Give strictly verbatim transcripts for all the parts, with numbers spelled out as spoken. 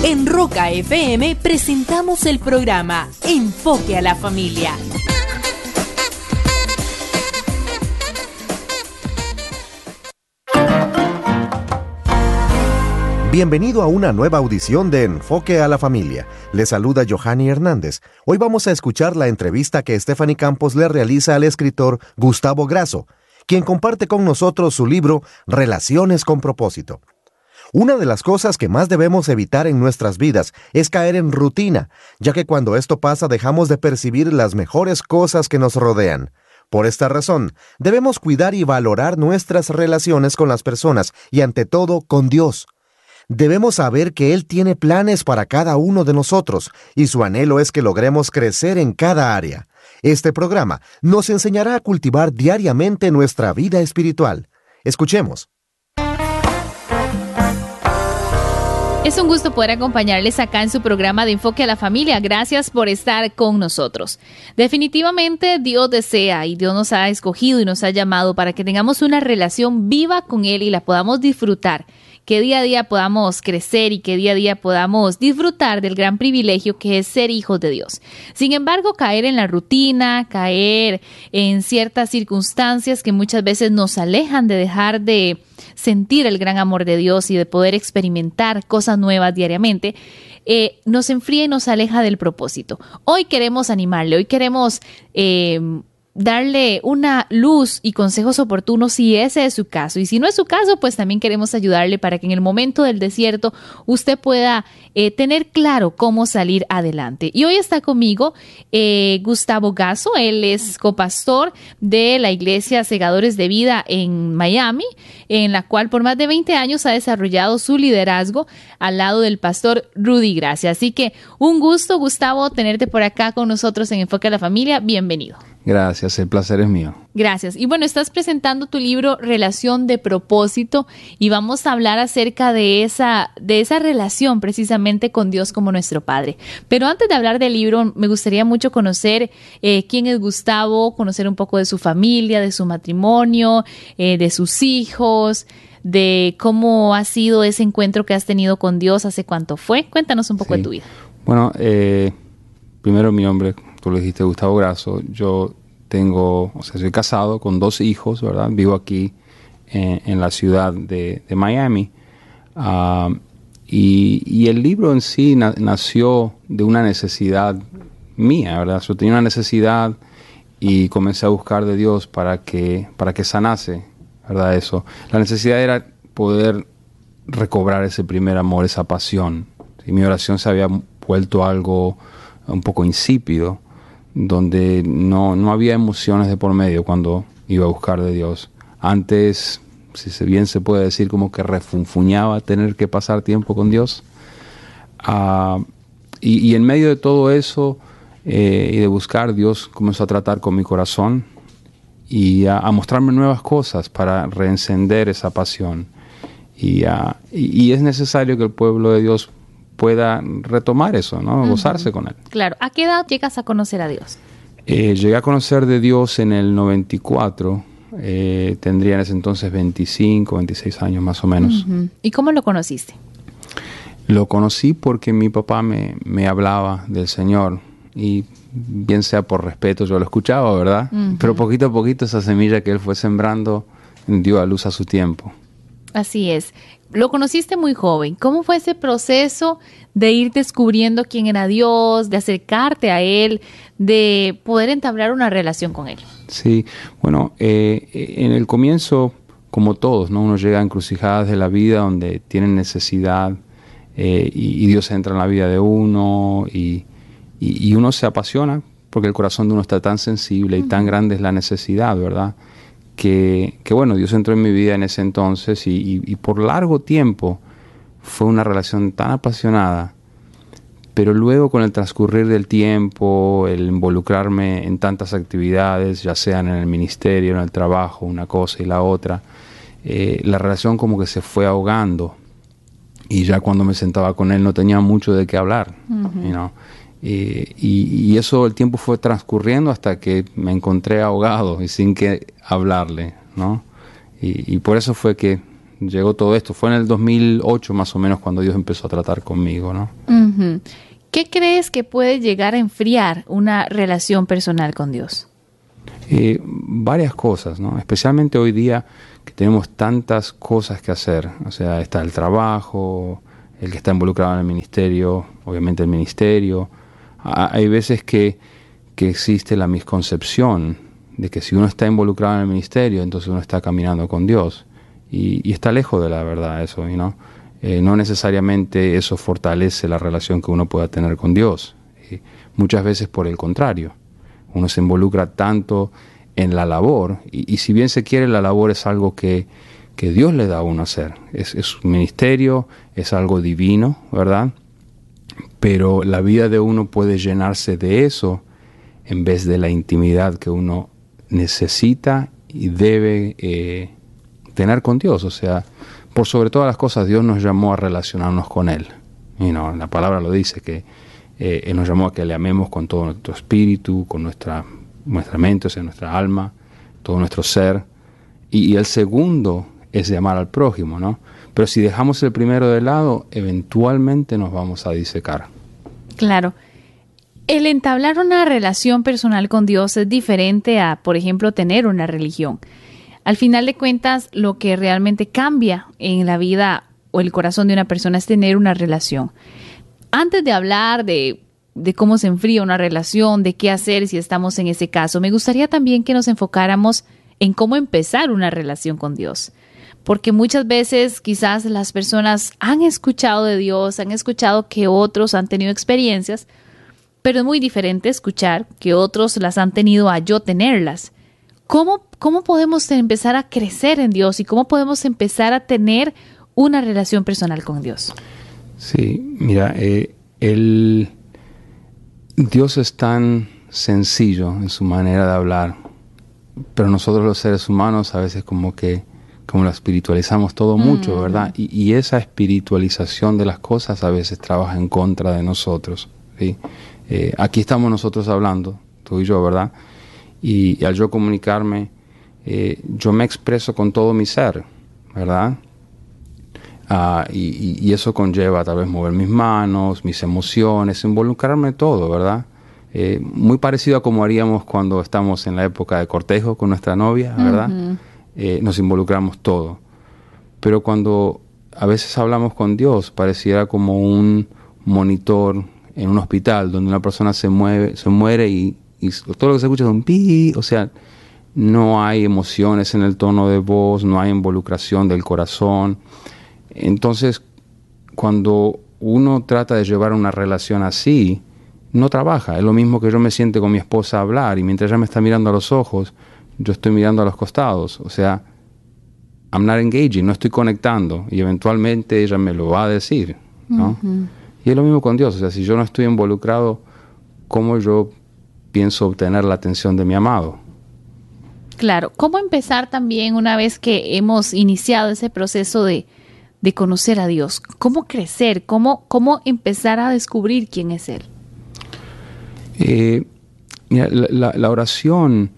En Roca F M presentamos el programa Enfoque a la Familia. Bienvenido a una nueva audición de Enfoque a la Familia. Le saluda Johanny Hernández. Hoy vamos a escuchar la entrevista que Stephanie Campos le realiza al escritor Gustavo Grasso, quien comparte con nosotros su libro Relaciones con propósito. Una de las cosas que más debemos evitar en nuestras vidas es caer en rutina, ya que cuando esto pasa dejamos de percibir las mejores cosas que nos rodean. Por esta razón, debemos cuidar y valorar nuestras relaciones con las personas y, ante todo, con Dios. Debemos saber que Él tiene planes para cada uno de nosotros y su anhelo es que logremos crecer en cada área. Este programa nos enseñará a cultivar diariamente nuestra vida espiritual. Escuchemos. Es un gusto poder acompañarles acá en su programa de Enfoque a la Familia. Gracias por estar con nosotros. Definitivamente Dios desea y Dios nos ha escogido y nos ha llamado para que tengamos una relación viva con Él y la podamos disfrutar. Que día a día podamos crecer y que día a día podamos disfrutar del gran privilegio que es ser hijos de Dios. Sin embargo, caer en la rutina, caer en ciertas circunstancias que muchas veces nos alejan de dejar de sentir el gran amor de Dios y de poder experimentar cosas nuevas diariamente, eh, nos enfría y nos aleja del propósito. Hoy queremos animarle, hoy queremos eh, darle una luz y consejos oportunos si ese es su caso. Y si no es su caso, pues también queremos ayudarle para que en el momento del desierto usted pueda eh, tener claro cómo salir adelante. Y hoy está conmigo eh, Gustavo Grasso. Él es copastor de la Iglesia Segadores de Vida en Miami, en la cual por más de veinte años ha desarrollado su liderazgo al lado del pastor Rudy Gracia. Así que un gusto, Gustavo, tenerte por acá con nosotros en Enfoque a la Familia. Bienvenido. Gracias, el placer es mío. Gracias. Y bueno, estás presentando tu libro Relación de Propósito y vamos a hablar acerca de esa, de esa relación precisamente con Dios como nuestro Padre. Pero antes de hablar del libro, me gustaría mucho conocer eh, quién es Gustavo, conocer un poco de su familia, de su matrimonio, eh, de sus hijos, de cómo ha sido ese encuentro que has tenido con Dios, hace cuánto fue. Cuéntanos un poco Sí. de tu vida. Bueno, eh, primero mi nombre, tú lo dijiste, Gustavo Grasso. Yo tengo, o sea, soy casado con dos hijos, ¿verdad? Vivo aquí en, en la ciudad de, de Miami. Uh, y, y el libro en sí na, nació de una necesidad mía, ¿verdad? Yo tenía una necesidad y comencé a buscar de Dios para que, para que sanase, ¿verdad? Eso. La necesidad era poder recobrar ese primer amor, esa pasión. Y mi oración se había vuelto algo un poco insípido, donde no, no había emociones de por medio cuando iba a buscar de Dios. Antes, si bien se puede decir, como que refunfuñaba tener que pasar tiempo con Dios. Uh, y, y en medio de todo eso eh, y de buscar, Dios comenzó a tratar con mi corazón y a, a mostrarme nuevas cosas para reencender esa pasión. Y, uh, y, y es necesario que el pueblo de Dios pueda retomar eso, ¿no? Uh-huh. Gozarse con Él. Claro. ¿A qué edad llegas a conocer a Dios? Eh, llegué a conocer de Dios en el noventa y cuatro. Eh, tendría en ese entonces veinticinco, veintiséis años más o menos. Uh-huh. ¿Y cómo lo conociste? Lo conocí porque mi papá me, me hablaba del Señor. Y bien sea por respeto, yo lo escuchaba, ¿verdad? Uh-huh. Pero poquito a poquito esa semilla que Él fue sembrando dio a luz a su tiempo. Así es. Lo conociste muy joven. ¿Cómo fue ese proceso de ir descubriendo quién era Dios, de acercarte a Él, de poder entablar una relación con Él? Sí, bueno, eh, en el comienzo, como todos, ¿no? Uno llega a encrucijadas de la vida donde tienen necesidad eh, y, y Dios entra en la vida de uno y, y, y uno se apasiona porque el corazón de uno está tan sensible y uh-huh. tan grande es la necesidad, ¿verdad? Que, que bueno, Dios entró en mi vida en ese entonces y, y, y por largo tiempo fue una relación tan apasionada, pero luego con el transcurrir del tiempo, el involucrarme en tantas actividades, ya sean en el ministerio, en el trabajo, una cosa y la otra, eh, la relación como que se fue ahogando y ya cuando me sentaba con Él no tenía mucho de qué hablar, uh-huh. you know? Eh, y, y eso el tiempo fue transcurriendo hasta que me encontré ahogado y sin que hablarle, ¿no? Y, y por eso fue que llegó todo esto. Fue en el dos mil ocho más o menos cuando Dios empezó a tratar conmigo, ¿no? Uh-huh. ¿Qué crees que puede llegar a enfriar una relación personal con Dios? Eh, varias cosas, ¿no? Especialmente hoy día que tenemos tantas cosas que hacer. O sea, está el trabajo, el que está involucrado en el ministerio, obviamente el ministerio. Ah, hay veces que, que existe la misconcepción de que si uno está involucrado en el ministerio, entonces uno está caminando con Dios. Y, y está lejos de la verdad eso, ¿no? Eh, no necesariamente eso fortalece la relación que uno pueda tener con Dios. Eh, muchas veces por el contrario. Uno se involucra tanto en la labor, y, y si bien se quiere, la labor es algo que, que Dios le da a uno a hacer. Es, es un ministerio, es algo divino, ¿verdad? Pero la vida de uno puede llenarse de eso en vez de la intimidad que uno necesita y debe eh, tener con Dios. O sea, por sobre todas las cosas, Dios nos llamó a relacionarnos con Él. Y no, la palabra lo dice, que eh, Él nos llamó a que le amemos con todo nuestro espíritu, con nuestra, nuestra mente, o sea, nuestra alma, todo nuestro ser. Y, y el segundo es llamar al prójimo, ¿no? Pero si dejamos el primero de lado, eventualmente nos vamos a disecar. Claro. El entablar una relación personal con Dios es diferente a, por ejemplo, tener una religión. Al final de cuentas, lo que realmente cambia en la vida o el corazón de una persona es tener una relación. Antes de hablar de, de cómo se enfría una relación, de qué hacer si estamos en ese caso, me gustaría también que nos enfocáramos en cómo empezar una relación con Dios. Porque muchas veces quizás las personas han escuchado de Dios, han escuchado que otros han tenido experiencias, pero es muy diferente escuchar que otros las han tenido a yo tenerlas. ¿Cómo, cómo podemos empezar a crecer en Dios y cómo podemos empezar a tener una relación personal con Dios? Sí, mira, eh, el, Dios es tan sencillo en su manera de hablar, pero nosotros los seres humanos a veces como que como lo espiritualizamos todo mucho, mm. ¿verdad? Y, y esa espiritualización de las cosas a veces trabaja en contra de nosotros, ¿sí? Eh, aquí estamos nosotros hablando, tú y yo, ¿verdad? Y, y al yo comunicarme, eh, yo me expreso con todo mi ser, ¿verdad? Uh, y, y eso conlleva tal vez mover mis manos, mis emociones, involucrarme todo, ¿verdad? Eh, muy parecido a como haríamos cuando estamos en la época de cortejo con nuestra novia, ¿verdad? Uh-huh. Eh, nos involucramos todo. Pero cuando a veces hablamos con Dios, pareciera como un monitor en un hospital donde una persona se mueve, se muere y, y todo lo que se escucha es un pi, o sea, no hay emociones en el tono de voz, no hay involucración del corazón. Entonces, cuando uno trata de llevar una relación así, no trabaja. Es lo mismo que yo me siente con mi esposa a hablar y mientras ella me está mirando a los ojos, yo estoy mirando a los costados. O sea, I'm not engaging, no estoy conectando y eventualmente ella me lo va a decir, ¿no? Uh-huh. Y es lo mismo con Dios. O sea, si yo no estoy involucrado, ¿cómo yo pienso obtener la atención de mi amado? Claro. ¿Cómo empezar también una vez que hemos iniciado ese proceso de, de conocer a Dios? ¿Cómo crecer? ¿Cómo, cómo empezar a descubrir quién es Él? Eh, mira, la, la, la oración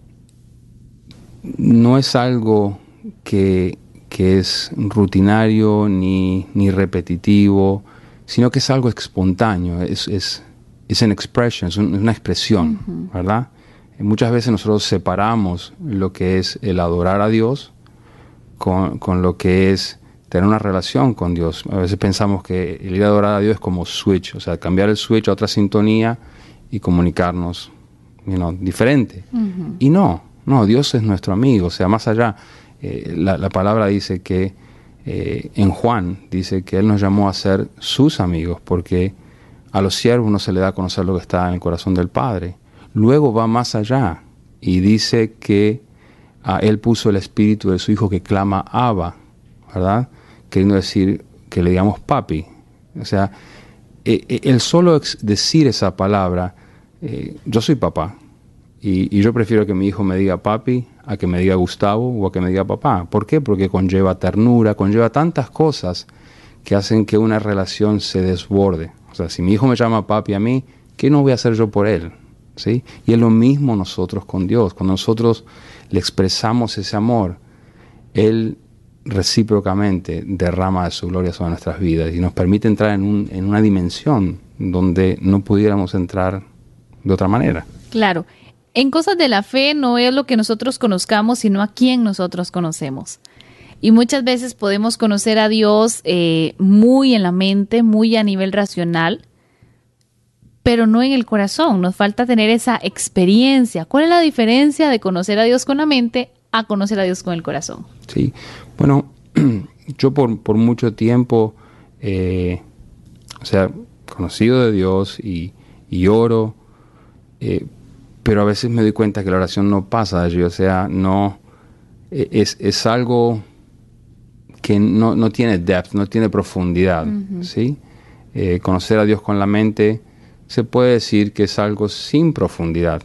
no es algo que, que es rutinario ni, ni repetitivo, sino que es algo espontáneo, es, es, es an expression, es, un, es una expresión, uh-huh. ¿verdad? Muchas veces nosotros separamos lo que es el adorar a Dios con, con lo que es tener una relación con Dios. A veces pensamos que el ir a adorar a Dios es como switch, o sea, cambiar el switch a otra sintonía y comunicarnos, you know, diferente. Uh-huh. Y no, no, Dios es nuestro amigo, o sea, más allá, eh, la, la palabra dice que, eh, en Juan, dice que Él nos llamó a ser sus amigos, porque a los siervos no se le da a conocer lo que está en el corazón del Padre. Luego va más allá y dice que a Él puso el espíritu de su Hijo que clama Abba, ¿verdad? Queriendo decir que le digamos papi. O sea, eh, el solo ex- decir esa palabra, eh, yo soy papá, y, y yo prefiero que mi hijo me diga papi a que me diga Gustavo o a que me diga papá. ¿Por qué? Porque conlleva ternura, conlleva tantas cosas que hacen que una relación se desborde. O sea, si mi hijo me llama papi a mí, ¿qué no voy a hacer yo por él? ¿Sí? Y es lo mismo nosotros con Dios. Cuando nosotros le expresamos ese amor, Él recíprocamente derrama de su gloria sobre nuestras vidas y nos permite entrar en, un, en una dimensión donde no pudiéramos entrar de otra manera. Claro. En cosas de la fe no es lo que nosotros conozcamos, sino a quién nosotros conocemos. Y muchas veces podemos conocer a Dios eh, muy en la mente, muy a nivel racional, pero no en el corazón. Nos falta tener esa experiencia. ¿Cuál es la diferencia de conocer a Dios con la mente a conocer a Dios con el corazón? Sí, bueno, yo por, por mucho tiempo, eh, o sea, conocido de Dios y, y oro, eh, pero a veces me doy cuenta que la oración no pasa de allí, o sea, no, es, es algo que no, no tiene depth, no tiene profundidad, uh-huh. ¿sí? Eh, conocer a Dios con la mente se puede decir que es algo sin profundidad.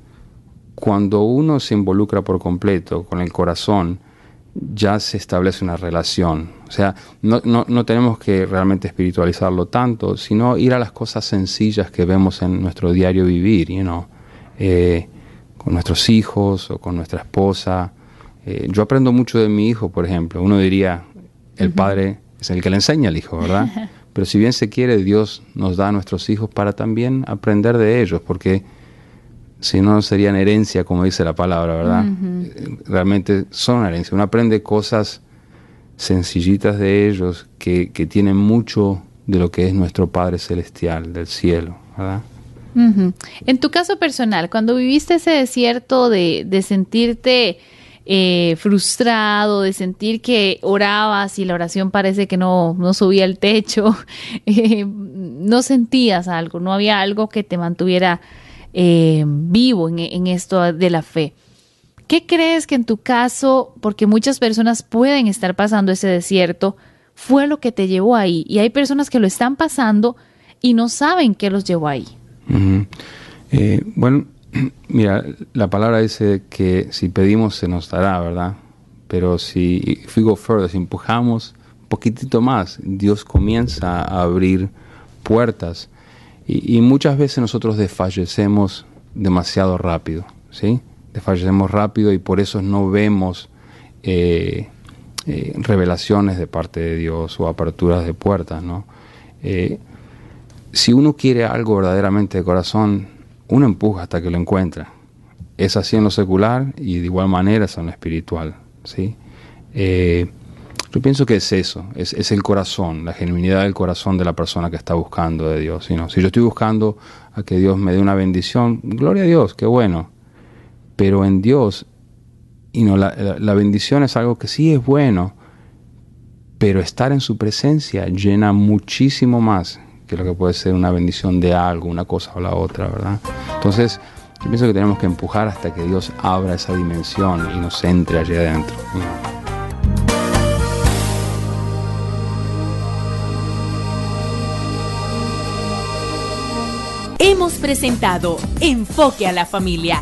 Cuando uno se involucra por completo con el corazón, ya se establece una relación. O sea, no, no, no tenemos que realmente espiritualizarlo tanto, sino ir a las cosas sencillas que vemos en nuestro diario vivir, you know, eh, con nuestros hijos o con nuestra esposa. Eh, yo aprendo mucho de mi hijo, por ejemplo. Uno diría, el uh-huh. padre es el que le enseña al hijo, ¿verdad? Pero si bien se quiere, Dios nos da a nuestros hijos para también aprender de ellos, porque si no, serían herencia, como dice la palabra, ¿verdad? Uh-huh. Realmente son herencia. Uno aprende cosas sencillitas de ellos que, que tienen mucho de lo que es nuestro Padre Celestial, del cielo, ¿verdad? Uh-huh. En tu caso personal, cuando viviste ese desierto de, de sentirte eh, frustrado, de sentir que orabas y la oración parece que no, no subía al techo, eh, no sentías algo, no había algo que te mantuviera Eh, vivo en, en esto de la fe. ¿Qué crees que en tu caso, porque muchas personas pueden estar pasando ese desierto, fue lo que te llevó ahí? Y hay personas que lo están pasando y no saben qué los llevó ahí. Uh-huh. Eh, bueno, mira, la palabra dice que si pedimos se nos dará, ¿verdad? Pero si if we go further, si empujamos un poquitito más, Dios comienza a abrir puertas. Y, y muchas veces nosotros desfallecemos demasiado rápido, ¿sí? Desfallecemos rápido y por eso no vemos eh, eh, revelaciones de parte de Dios o aperturas de puertas, ¿no? Eh, si uno quiere algo verdaderamente de corazón, uno empuja hasta que lo encuentra. Es así en lo secular y de igual manera es en lo espiritual, ¿sí? Eh, Yo pienso que es eso, es, es el corazón, la genuinidad del corazón de la persona que está buscando de Dios. ¿No? Si yo estoy buscando a que Dios me dé una bendición, gloria a Dios, qué bueno. Pero en Dios, y no, la, la, la bendición es algo que sí es bueno, pero estar en su presencia llena muchísimo más que lo que puede ser una bendición de algo, una cosa o la otra, ¿verdad? Entonces, yo pienso que tenemos que empujar hasta que Dios abra esa dimensión y nos entre allí adentro, ¿no? Hemos presentado Enfoque a la Familia.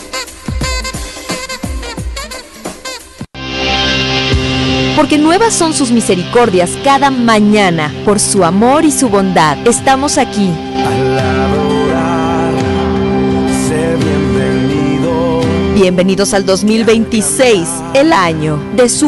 Porque nuevas son sus misericordias cada mañana, por su amor y su bondad. Estamos aquí. Al adorar, sé bienvenido. Bienvenidos al dos mil veintiséis, el año de su